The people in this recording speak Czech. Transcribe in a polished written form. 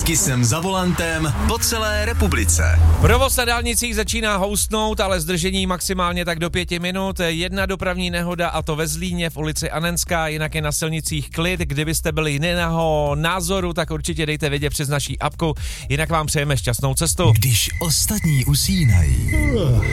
Kisem za volantem po celé republice. Provoz na dálnicích začíná houstnout, ale zdržení maximálně tak do 5 minut. Jedna dopravní nehoda, a to ve Zlíně v ulici Anenská, jinak je na silnicích klid. Kdybyste byli jiného názoru, tak určitě dejte vědět přes naší apku, jinak vám přejeme šťastnou cestu. Když ostatní usínají,